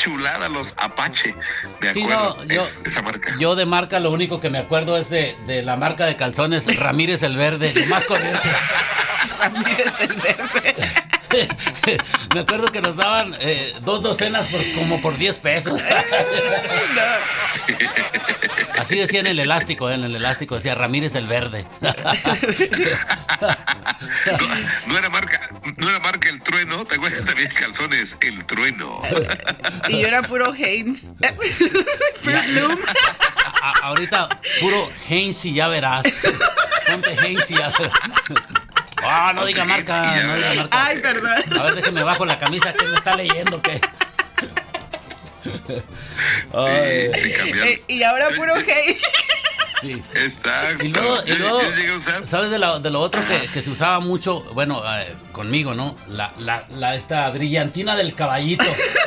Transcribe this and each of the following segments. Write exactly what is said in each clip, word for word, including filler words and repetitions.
chulada los Apache. Me sí, acuerdo, no, yo, es, esa marca. Yo de marca lo único que me acuerdo es de, de la marca de calzones Ramírez el Verde, lo más corriente. Ramírez el Verde. Me acuerdo que nos daban eh, dos docenas por, como por diez pesos. Así decía en el elástico, ¿eh? En el elástico decía Ramírez el Verde. No, no era marca, no era marca El Trueno, ¿te acuerdas también calzones El Trueno? Y yo era puro Heinz. Fruit Loom. A, a, ahorita puro Heinz y ya verás. Ponte Heinz y ya verás. Ah, oh, no diga marca, no diga marca. Ay, perdón. A ver, déjeme bajo la camisa, ¿qué me está leyendo? ¿Qué? Ay. Sí, eh, y ahora puro Heinz. Sí. Exacto. Y luego, y luego yo, yo llegué a usar. ¿Sabes de lo, de lo otro que, que se usaba mucho? Bueno, eh, conmigo, ¿no? La, la, la esta brillantina del caballito.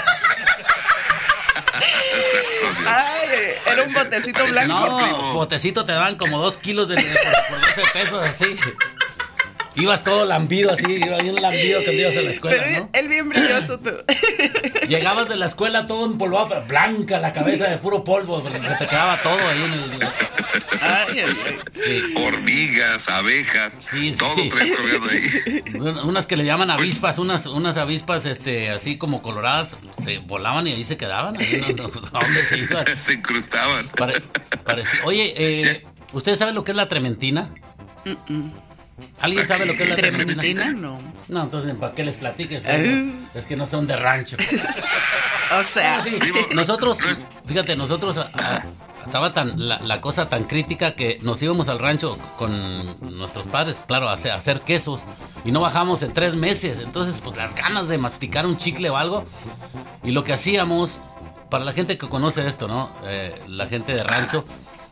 Ay, era un botecito blanco. No, botecito te daban como dos kilos de, de, por, por doce pesos, así. Ibas todo lambido así, ibas bien lambido cuando ibas a la escuela, pero ¿no? Él bien brilloso tú. Llegabas de la escuela todo empolvado, pero blanca la cabeza de puro polvo, porque te quedaba todo ahí en el... Ay, ay, ay. Sí. Hormigas, abejas, sí, sí. todo traes colgado ahí. Unas que le llaman avispas, unas, unas avispas este, así como coloradas, se volaban y ahí se quedaban. Ahí no, no, ¿a dónde se iban? Se incrustaban. Pare, parecía, oye, eh, ¿ustedes saben lo que es la trementina? Mm-mm. ¿Alguien sabe lo que es la trementina? ¿Trementina? No. No, entonces, ¿para qué les platiques? Uh. Es que no son de rancho. O sea, sí, nosotros, fíjate, nosotros a, a, estaba tan la, la cosa tan crítica que nos íbamos al rancho con nuestros padres, claro, a hacer, a hacer quesos y no bajamos en tres meses. Entonces, pues las ganas de masticar un chicle o algo. Y lo que hacíamos, para la gente que conoce esto, ¿no? Eh, la gente de rancho,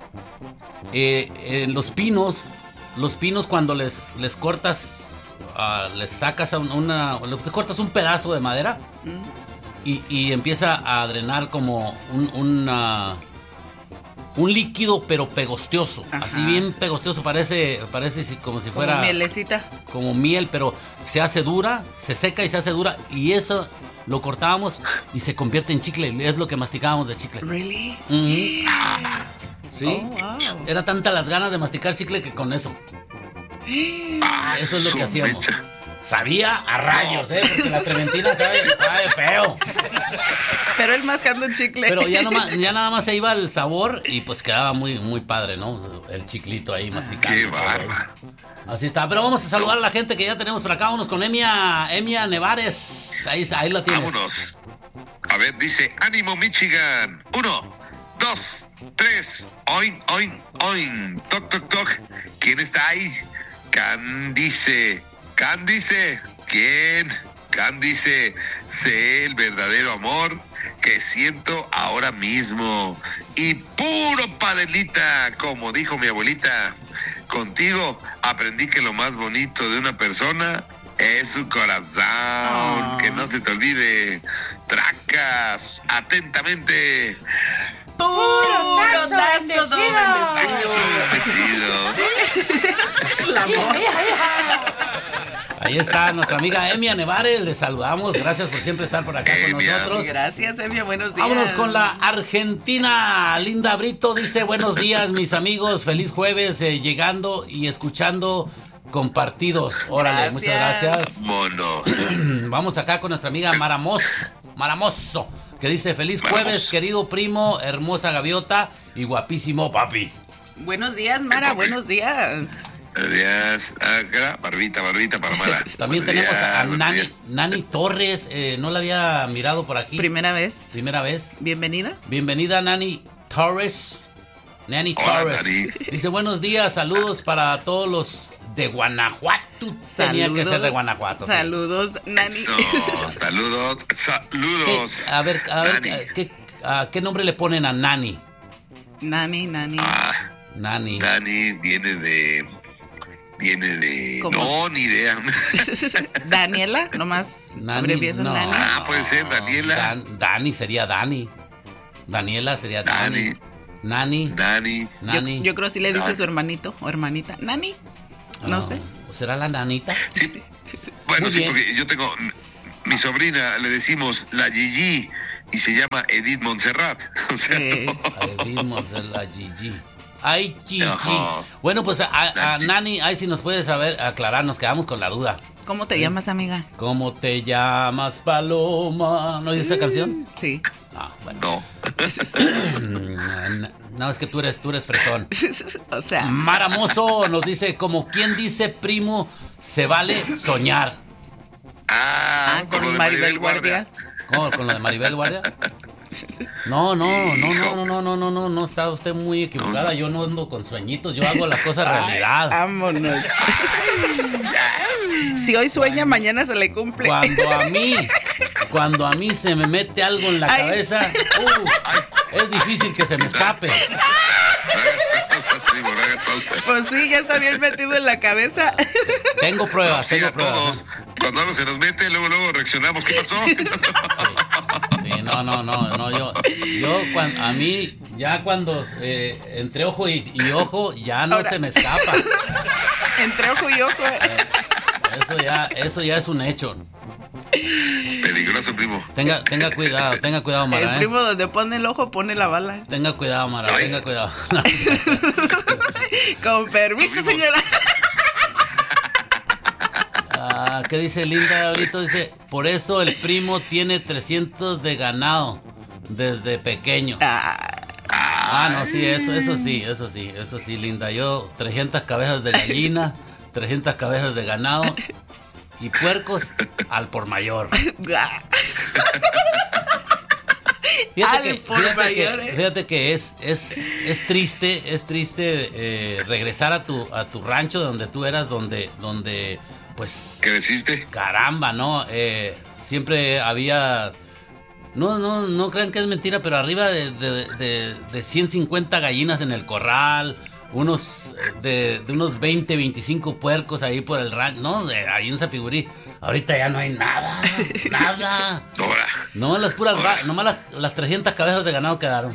eh, eh, los pinos. Los pinos cuando les, les cortas, uh, les sacas a una, les cortas un pedazo de madera y, y empieza a drenar como un, una, un líquido pero pegostioso. Ajá. Así bien pegostioso, parece, parece como si fuera... Como mielecita. Como miel, pero se hace dura, se seca y se hace dura y eso lo cortábamos y se convierte en chicle. Es lo que masticábamos de chicle. ¿Really? Mm-hmm. Sí, oh, wow. Era tanta las ganas de masticar chicle que con eso. Ah, eso es lo que hacíamos. Mecha. Sabía a rayos, ¿eh? Porque la trementina sabe, sabe feo. Pero él mascando un chicle. Pero ya, no, ya nada más se iba el sabor y pues quedaba muy, muy padre, ¿no? El chiclito ahí masticando. Qué barba. Así está. Pero vamos a saludar a la gente que ya tenemos por acá. Vámonos con Emia, Emia Nevares. Ahí, ahí la tienes. Vámonos. A ver, dice, ánimo Michigan. Uno, dos, tres. Oin, oin, oin. Toc, toc, toc. ¿Quién está ahí? Candice. Candice. ¿Quién? Candice. Sé el verdadero amor que siento ahora mismo. Y puro padelita, como dijo mi abuelita. Contigo aprendí que lo más bonito de una persona es su corazón. Oh. Que no se te olvide. Tracas. Atentamente. ¡Puro tazo bendecido! La voz. Ahí está nuestra amiga Emia Nevares, le saludamos, gracias por siempre estar por acá Emia. Con nosotros. Gracias, Emia, buenos días. Vámonos con la Argentina, Linda Brito dice, buenos días mis amigos, feliz jueves, eh, llegando y escuchando compartidos. Órale, gracias. Muchas gracias. Mono. Vamos acá con nuestra amiga Maramos, Maramoso, que dice, feliz jueves, Vamos. Querido primo, hermosa gaviota y guapísimo papi. Buenos días, Mara, buenos días. Buenos días, acá, barbita, barbita para Mara. También buenos tenemos días, a Nani, Nani Torres, eh, no la había mirado por aquí. Primera vez. Primera vez. Bienvenida. Bienvenida, Nani Torres. Nani Hola, Torres. Nani. Dice, buenos días, saludos para todos los de Guanajuato. Tenía saludos, que ser de Guanajuato. Saludos, sí. Nani. Eso, saludos, saludos. ¿Qué, a ver, a ver, ¿qué, a, ¿qué nombre le ponen a Nani? Nani, Nani. Ah, Nani. Nani viene de... Viene de... ¿Cómo? No, ni idea. Daniela, nomás abreviación no, Nani. Ah, puede ser Daniela. Dan, Dani sería Dani. Daniela sería Dani. Nani. Dani. Nani. Yo, yo creo que sí le dice Dani. Su hermanito o hermanita. Nani. No oh, sé. ¿O será la nanita? Sí. Bueno, Muy sí, bien. Porque yo tengo... Mi sobrina, le decimos la Gigi. y se llama Edith Montserrat. O sea, Sí. no. Edith Montserrat, Gigi. Ay, Gigi. Ajá. Bueno, pues a, a Nani, ahí si nos puedes saber, aclarar, nos quedamos con la duda. ¿Cómo te llamas, amiga? ¿Cómo te llamas, Paloma? ¿No dices esta canción? Sí. Ah, bueno. No. No, es que tú eres, tú eres fresón. O sea, Maramoso nos dice, como quien dice, primo, se vale soñar. Ah, ah, con Maribel Guardia. ¿Cómo? ¿Con lo de Maribel Guardia? No, no, no, no, no, no, no, no, no, no, está usted muy equivocada. Yo no ando con sueñitos, yo hago las cosas realidad. Vámonos. Si hoy sueña, mañana se le cumple. Cuando a mí, cuando a mí se me mete algo en la Ay. cabeza, uh, es difícil que se me escape. No hagas pausas, primo, no hagas pausas. Pues sí, ya está bien metido en la cabeza. Tengo pruebas, Sí, tengo a pruebas. todos. Cuando algo se nos mete, luego, luego reaccionamos. ¿Qué pasó? ¿Qué pasó? Sí, no, no, no, no, yo, yo cuando, a mí, ya cuando eh, entre ojo y, y ojo, ya no Ahora. se me escapa. Entre ojo y ojo. Eso ya, eso ya es un hecho. Peligroso, primo. Tenga, tenga cuidado, tenga cuidado, El Mara, ¿eh? primo donde pone el ojo pone la bala. Tenga cuidado, Mara, Ay. tenga cuidado. Con permiso, señora. Ah, ¿qué dice Linda ahorita? Dice, por eso el primo tiene trescientos de ganado desde pequeño. Ah, Ah, no, sí, eso, eso sí, eso sí, eso sí, Linda. Yo, trescientas cabezas de gallina, trescientas cabezas de ganado y puercos al por mayor. ah. Fíjate Al que, por fíjate mayor, que, eh. fíjate que es, es, es triste, es triste eh, regresar a tu, a tu rancho donde tú eras, donde, donde, pues, ¿Creciste? caramba, ¿no? Eh, siempre había, no, no, no crean que es mentira, pero arriba de, de, de, de ciento cincuenta gallinas en el corral, unos, de, de unos veinte, veinticinco puercos ahí por el rancho, no, de ahí en Sapigurí. Ahorita ya no hay nada, nada. Ahora. Nomás las puras, va- nomás las, las trescientas cabezas de ganado quedaron.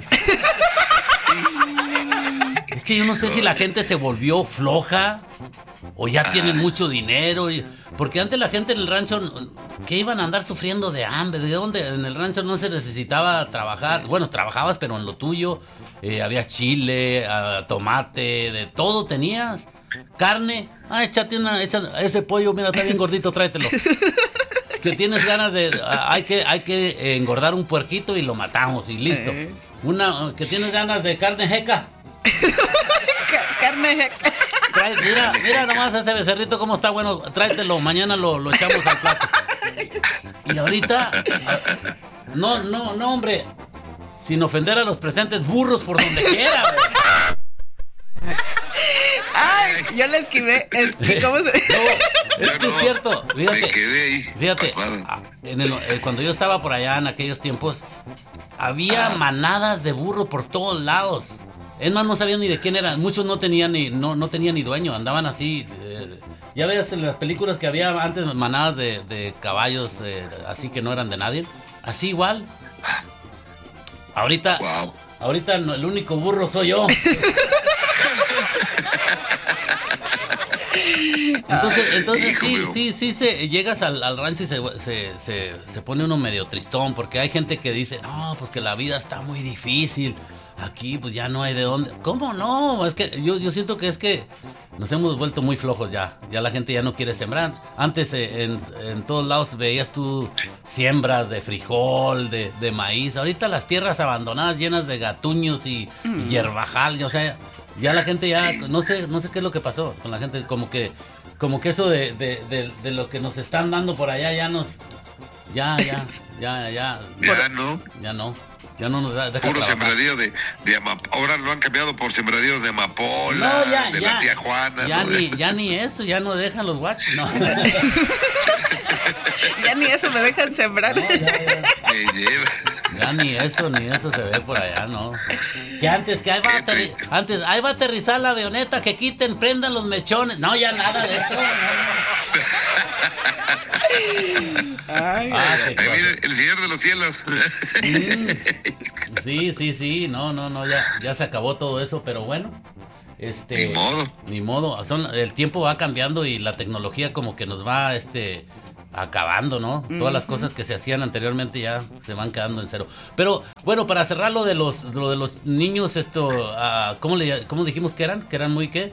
Es que yo no sé si la gente se volvió floja o ya tienen mucho dinero. y- Porque antes la gente en el rancho, ¿qué iban a andar sufriendo de hambre? ¿De dónde? En el rancho no se necesitaba trabajar. Bueno, trabajabas, pero en lo tuyo eh, había chile, ah, tomate, de todo tenías. Carne, ah, échate una, echa, ese pollo, mira, está bien gordito, tráetelo. Que tienes ganas de, ah, hay que, hay que engordar un puerquito y lo matamos y listo. Eh. Una, que tienes ganas de carne jeca. Ca- Carne. Trae- mira, mira nomás ese becerrito cómo está bueno, tráetelo, mañana lo, lo echamos al plato. Y ahorita, ah, no, no, no, hombre, sin ofender a los presentes, burros por donde quiera, güey. Ay, yo le esquivé. Es- ¿Cómo se.? No, es Yo que es no, cierto, Me fíjate, quedé ahí. fíjate, pasmado. ah, en el- eh, cuando yo estaba por allá en aquellos tiempos, había manadas de burro por todos lados. Es más, no sabían ni de quién eran. Muchos no tenían ni, no, no tenían ni dueño, andaban así. eh, ya ves en las películas que había antes manadas de, de caballos eh, así que no eran de nadie. Así igual. Ahorita, Wow. ahorita no, el único burro soy yo. Entonces, entonces Hijo sí, mío. sí, sí, se, llegas al, al rancho y se, se, se, se pone uno medio tristón, porque hay gente que dice, no, pues que la vida está muy difícil, aquí pues ya no hay de dónde. ¿Cómo no? Es que yo, yo siento que es que nos hemos vuelto muy flojos ya, ya la gente ya no quiere sembrar. Antes eh, en, en todos lados veías tú siembras de frijol, de, de maíz, ahorita las tierras abandonadas llenas de gatuños y, y hierbajal, o sea, ya la gente ya, no sé, no sé qué es lo que pasó con la gente, como que como que eso de, de, de, de lo que nos están dando por allá ya nos, ya, ya, ya, ya, Ya no. ya no, ya no nos da- deja Puro trabajar. sembradío de, de amapola. Ahora lo han cambiado por sembradíos de amapola, No, ya, de ya, la tía Juana. ya ¿no? ni, ya ni eso, ya no dejan los guachos, no. Ya ni eso me dejan sembrar. No, ya, ya. Me lleva. Ya ni eso, ni eso se ve por allá, ¿no? Que antes, que ahí va a Qué aterri- triste. antes, ahí va a aterrizar la avioneta, que quiten, prendan los mechones. No, ya nada de eso. Ay, Ah, qué Ahí cosa. viene el Señor de los Cielos. Mm. Sí, sí, sí, no, no, no, ya, ya se acabó todo eso, pero bueno. Este, Ni modo. Ni modo. Son, el tiempo va cambiando y la tecnología como que nos va, este, acabando, ¿no? Uh-huh. Todas las cosas que se hacían anteriormente ya se van quedando en cero. Pero bueno, para cerrar lo de los lo de los niños, esto, uh, ¿cómo le cómo dijimos que eran? ¿Que eran muy qué?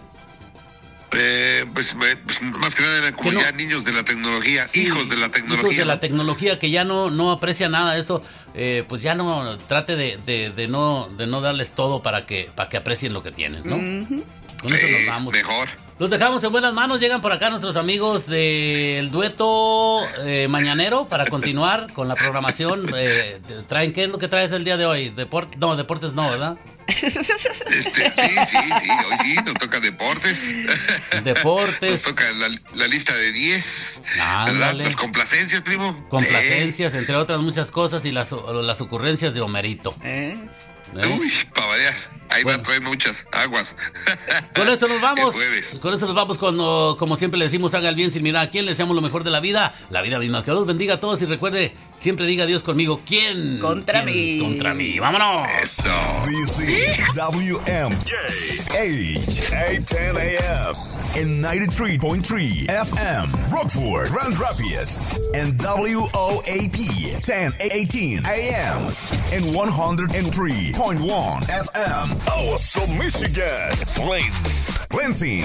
Eh, pues, pues más que nada eran como no, ya niños de la tecnología, sí, hijos de la tecnología. Hijos de la tecnología que ya no, no aprecia nada de eso, eh, pues ya no, trate de, de, de no de no darles todo para que para que aprecien lo que tienen, ¿no? Uh-huh. Con sí, eso nos vamos. Mejor. Los dejamos en buenas manos. Llegan por acá nuestros amigos del dueto eh, mañanero para continuar con la programación. Eh, ¿Traen qué es lo que traes el día de hoy? Deport- no, deportes no, ¿verdad? Este, sí, sí, sí, hoy sí, nos toca deportes. Deportes. Nos toca la, la lista de diez. Ándale. Las complacencias, primo. Complacencias, sí. Entre otras muchas cosas, y las, las ocurrencias de Homerito. ¿Eh? ¿Eh? Uy, para variar. Ahí bueno. Van a muchas aguas. Con eso nos vamos. Con eso nos vamos cuando, como siempre le decimos, haga el bien sin mirar a quién, le deseamos lo mejor de la vida. La vida misma. Que Dios bendiga a todos y recuerde, siempre diga Dios conmigo. ¿Quién? Contra ¿Quién? mí. Contra mí. ¡Vámonos! Eso. This is W M J H eight ten A M and ninety-three point three F M Rockford, Grand Rapids, and W O A P ten eighteen A M and one oh three point one F M. Awesome, Michigan. Flint, Lansing.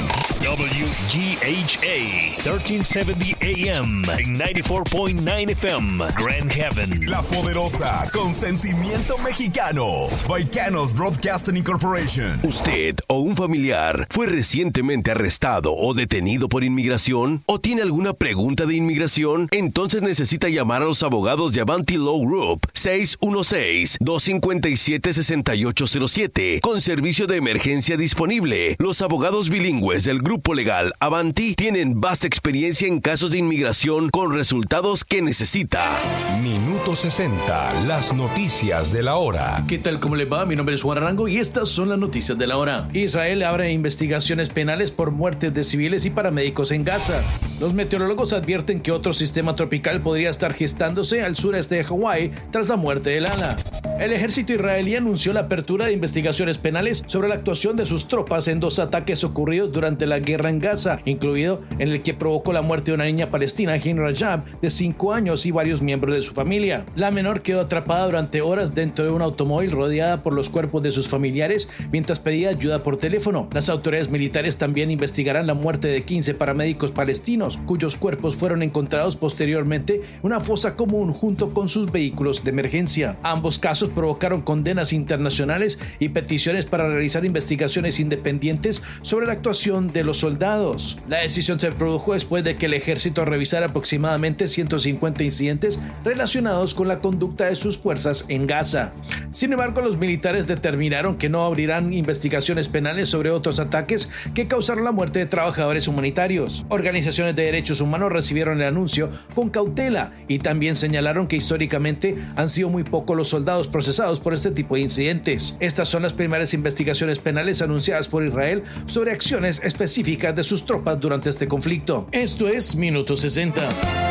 W G H A thirteen seventy A M and ninety-four point nine F M, Grand Haven. La poderosa, con sentimiento mexicano. Baicanos Broadcasting Incorporation. ¿Usted o un familiar fue recientemente arrestado o detenido por inmigración? ¿O tiene alguna pregunta de inmigración? Entonces necesita llamar a los abogados de Avanti Law Group seis uno seis, dos cinco siete, seis ocho cero siete con servicio de emergencia disponible. Los abogados bilingües del grupo legal Avanti tienen vasta experiencia en casos de inmigración con resultados que necesita. Minuto sesenta, las noticias de la hora. ¿Qué tal? ¿Cómo le va? Mi nombre es Juan Arango y estas son las noticias de la hora. Israel abre investigaciones penales por muertes de civiles y paramédicos en Gaza. Los meteorólogos advierten que otro sistema tropical podría estar gestándose al sureste de Hawái tras la muerte del ala. El ejército israelí anunció la apertura de investigaciones penales sobre la actuación de sus tropas en dos ataques ocurridos durante la guerra en Gaza, incluido en el que provocó la muerte de una niña palestina, Hin Rajab, de cinco años, y varios miembros de su familia. La menor quedó atrapada durante horas dentro de un automóvil rodeada por los cuerpos de sus familiares mientras pedía ayuda por teléfono. Las autoridades militares también investigarán la muerte de quince paramédicos palestinos, cuyos cuerpos fueron encontrados posteriormente en una fosa común junto con sus vehículos de emergencia. Ambos casos provocaron condenas internacionales y peticiones para realizar investigaciones independientes sobre la actuación de los soldados. La decisión se produjo después de que el ejército revisara aproximadamente ciento cincuenta incidentes relacionados con la conducta de sus fuerzas en Gaza. Sin embargo, los militares determinaron que no abrirán investigaciones penales sobre otros ataques que causaron la muerte de trabajadores humanitarios. Organizaciones de derechos humanos recibieron el anuncio con cautela y también señalaron que históricamente han sido muy pocos los soldados procesados por este tipo de incidentes. Estas son las primeras investigaciones penales anunciadas por Israel sobre acciones específicas de sus tropas durante este conflicto. Esto es Minuto sesenta.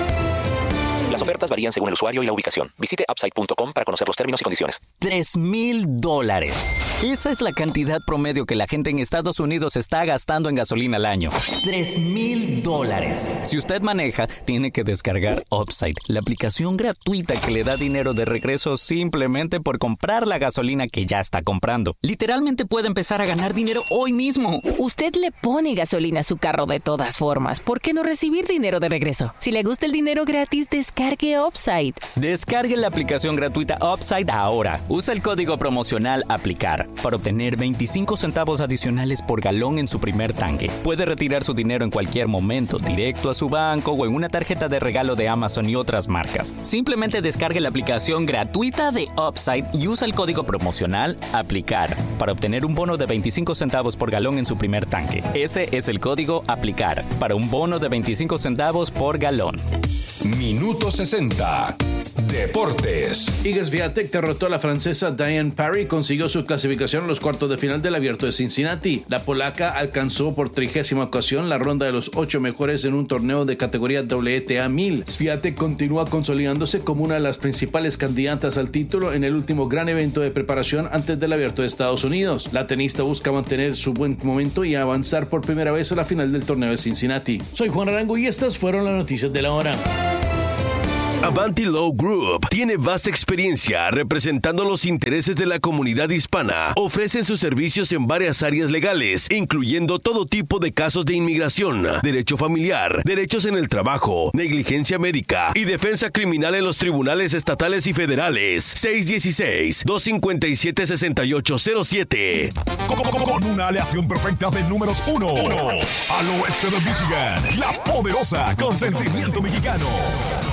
Las ofertas varían según el usuario y la ubicación. Visite upside punto com para conocer los términos y condiciones. Tres mil dólares. Esa es la cantidad promedio que la gente en Estados Unidos está gastando en gasolina al año. Tres mil dólares. Si usted maneja, tiene que descargar Upside, la aplicación gratuita que le da dinero de regreso simplemente por comprar la gasolina que ya está comprando. Literalmente puede empezar a ganar dinero hoy mismo. Usted le pone gasolina a su carro de todas formas. ¿Por qué no recibir dinero de regreso? Si le gusta el dinero gratis, descargue Upside. Descargue la aplicación gratuita Upside ahora. Usa el código promocional APLICAR para obtener veinticinco centavos adicionales por galón en su primer tanque. Puede retirar su dinero en cualquier momento, directo a su banco o en una tarjeta de regalo de Amazon y otras marcas. Simplemente descargue la aplicación gratuita de Upside y usa el código promocional APLICAR para obtener un bono de veinticinco centavos por galón en su primer tanque. Ese es el código APLICAR para un bono de veinticinco centavos por galón. Minuto sesenta. Deportes. Iga Swiatek derrotó a la francesa Diane Parry y consiguió su clasificación a los cuartos de final del Abierto de Cincinnati. La polaca alcanzó por trigésima ocasión la ronda de los ocho mejores en un torneo de categoría W T A mil. Swiatek continúa consolidándose como una de las principales candidatas al título en el último gran evento de preparación antes del Abierto de Estados Unidos. La tenista busca mantener su buen momento y avanzar por primera vez a la final del torneo de Cincinnati. Soy Juan Arango y estas fueron las noticias de la hora. Avanti Law Group tiene vasta experiencia representando los intereses de la comunidad hispana. Ofrecen sus servicios en varias áreas legales, incluyendo todo tipo de casos de inmigración, derecho familiar, derechos en el trabajo, negligencia médica y defensa criminal en los tribunales estatales y federales. seis uno seis, dos cinco siete, seis ocho cero siete. Con una aleación perfecta de números uno, uno al oeste de Michigan, la poderosa Consentimiento Mexicano.